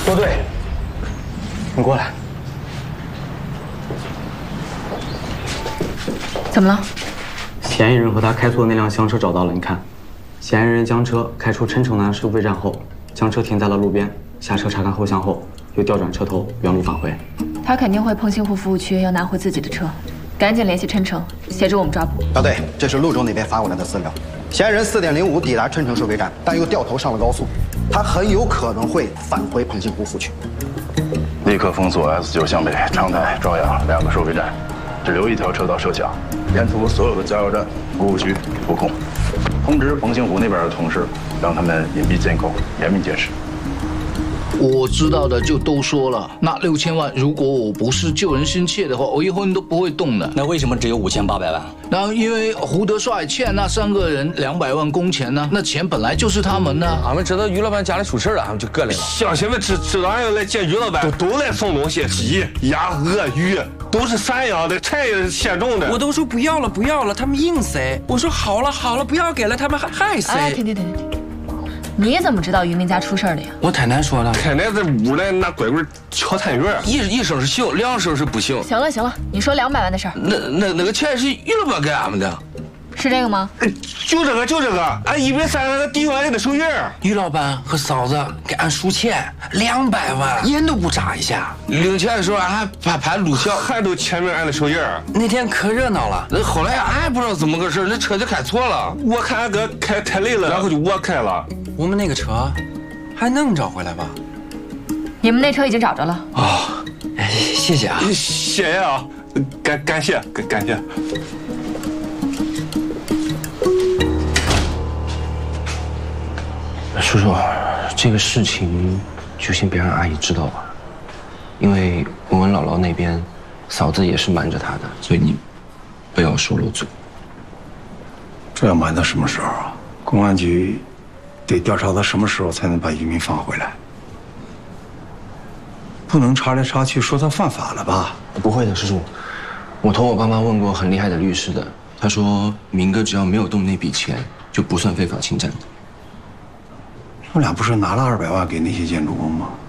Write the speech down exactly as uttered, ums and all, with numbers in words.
多队，你过来。 怎么了？ 嫌疑人和他开错那辆厢车找到了，你看，嫌疑人将车开出郴城南收费站后，将车停在了路边，下车查看后箱后，又调转车头原路返回。 他肯定会碰兴湖服务区，要拿回自己的车，赶紧联系郴城，协助我们抓捕。 大队，这是陆总那边发过来的资料。嫌疑人四点零五抵达郴城收费站，但又掉头上了高速，他很有可能会返回碰兴湖服务区。 立刻封锁 S 九向北、长台、朝阳两个收费站，只留一条车道设想，沿途所有的加油站、服务区布控。通知彭兴湖那边的同事，让他们隐蔽监控，严密监视。 我知道的就都说了，那六千万，如果我不是救人心切的话，我一分都不会动的。 那为什么只有五千八百万？ 那因为胡德帅欠那三个人两百万工钱呢，那钱本来就是他们的。 俺们知道于老板家里出事了，俺们就过来了。乡亲们知知道俺要来见于老板，都都来送东西，鸡、鸭、鹅、鱼都是散养的，菜也是现种的。 我都说不要了，不要了，他们硬塞。我说好了好了，不要给了，他们还还塞。 哎，停停停停停！你怎么知道于明家出事了呀？ 我太难说了。 太太在屋里拿拐棍敲餐园， 一一声是行，两声是不行。 行了行了，你说两百万的事儿。 那那那个钱是于老板给俺们的， 是这个吗？ 就这个就这个，俺一百三十个弟兄俺的手印。 于老板和嫂子给俺数钱，两百万，眼都不眨一下。领钱的时候俺还拍拍录像， 还都签名俺的手印。 那天可热闹了，那后来俺也不知道怎么个事，那车就开错了。 我看俺哥开太累了，然后就我开了。 我们那个车还能找回来吧？ 你们那车已经找着了。 哦，哎，谢谢啊， 谢谢啊，感感谢感感谢。 叔叔，这个事情就先别让阿姨知道吧，因为文文姥姥那边嫂子也是瞒着她的，所以你不要说漏嘴。 这要瞒到什么时候啊？公安局得调查到什么时候才能把于明放回来？不能查来查去说他犯法了吧？ 不会的，叔叔，我托我爸妈问过很厉害的律师的，他说明哥只要没有动那笔钱，就不算非法侵占的。 他们俩不是拿了二百万给那些建筑工吗？